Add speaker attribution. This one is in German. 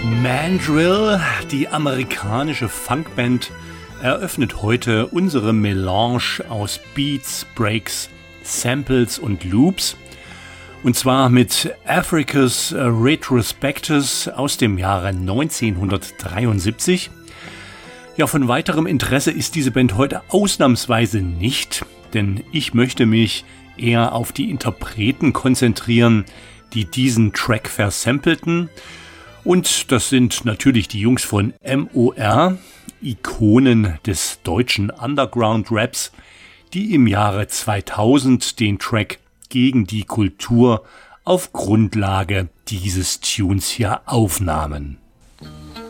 Speaker 1: Mandrill, die amerikanische Funkband, eröffnet heute unsere Melange aus Beats, Breaks, Samples und Loops. Und zwar mit Africa's Retrospectus aus dem Jahre 1973. Ja, von weiterem Interesse ist diese Band heute ausnahmsweise nicht, denn ich möchte mich eher auf die Interpreten konzentrieren, die diesen Track versampelten. Und das sind natürlich die Jungs von MOR, Ikonen des deutschen Underground-Raps, die im Jahre 2000 den Track Gegen die Kultur auf Grundlage dieses Tunes hier aufnahmen.